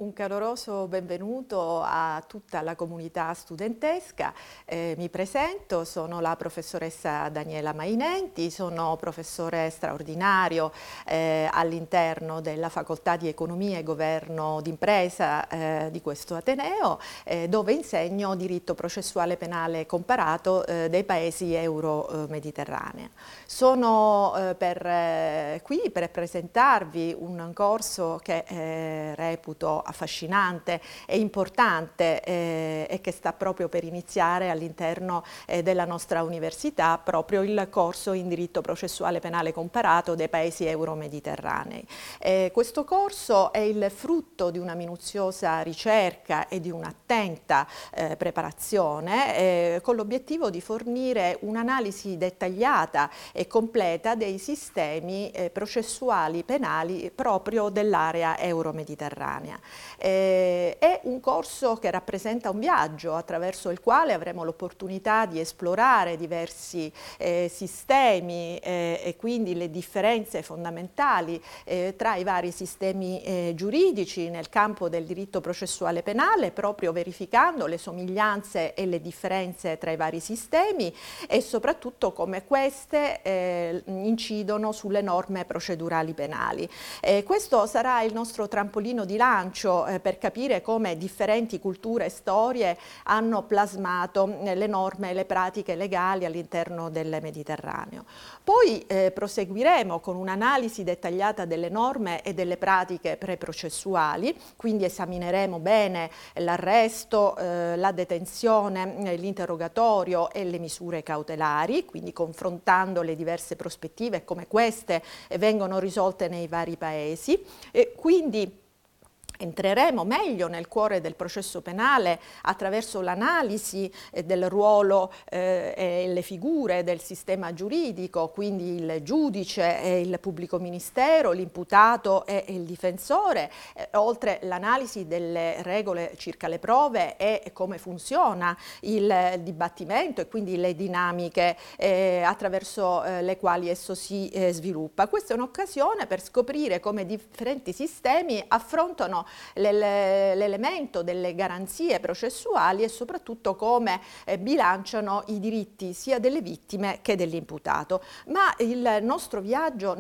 Un caloroso benvenuto a tutta la comunità studentesca. Mi presento, sono la professoressa Daniela Mainenti, sono professore straordinario all'interno della Facoltà di Economia e Governo d'Impresa di questo Ateneo, dove insegno diritto processuale penale comparato dei paesi euro-mediterranei. Sono qui per presentarvi un corso che reputo affascinante e importante e che sta proprio per iniziare all'interno della nostra università, proprio il corso in diritto processuale penale comparato dei paesi euro-mediterranei. Questo corso è il frutto di una minuziosa ricerca e di un'attenta preparazione con l'obiettivo di fornire un'analisi dettagliata e completa dei sistemi processuali penali proprio dell'area euro-mediterranea. È un corso che rappresenta un viaggio attraverso il quale avremo l'opportunità di esplorare diversi sistemi e quindi le differenze fondamentali tra i vari sistemi giuridici nel campo del diritto processuale penale, proprio verificando le somiglianze e le differenze tra i vari sistemi e soprattutto come queste incidono sulle norme procedurali penali. Questo sarà il nostro trampolino di lancio per capire come differenti culture e storie hanno plasmato le norme e le pratiche legali all'interno del Mediterraneo. Poi proseguiremo con un'analisi dettagliata delle norme e delle pratiche preprocessuali, quindi esamineremo bene l'arresto, la detenzione, l'interrogatorio e le misure cautelari, quindi confrontando le diverse prospettive e come queste vengono risolte nei vari paesi. Quindi entreremo meglio nel cuore del processo penale attraverso l'analisi del ruolo e le figure del sistema giuridico, quindi il giudice e il pubblico ministero, l'imputato e il difensore, oltre l'analisi delle regole circa le prove e come funziona il dibattimento e quindi le dinamiche attraverso le quali esso si sviluppa. Questa è un'occasione per scoprire come differenti sistemi affrontano l'elemento delle garanzie processuali e soprattutto come bilanciano i diritti sia delle vittime che dell'imputato. Ma il nostro viaggio